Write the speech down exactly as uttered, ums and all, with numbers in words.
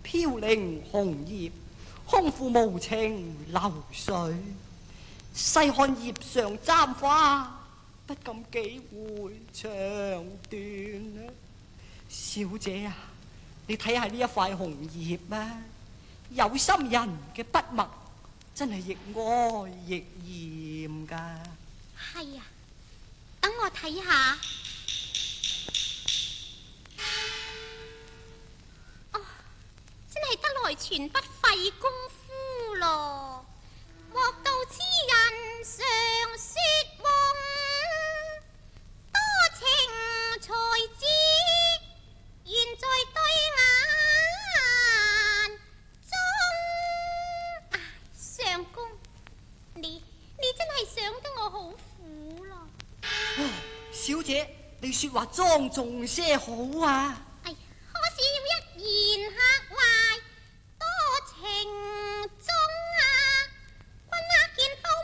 飄零紅葉，空負無情流水。細看葉上簪花，不禁幾回腸斷啊！小姐啊，你睇下呢一塊紅葉啊，有心人嘅筆墨真係亦愛亦艷噶。 係啊，等我睇下。哦，真係得來全不費功夫咯。莫道此人常說夢，多情才知現在對眼中。唉，相公，你你真係想得我好苦咯。 哦，小姐，你說話莊重些好啊。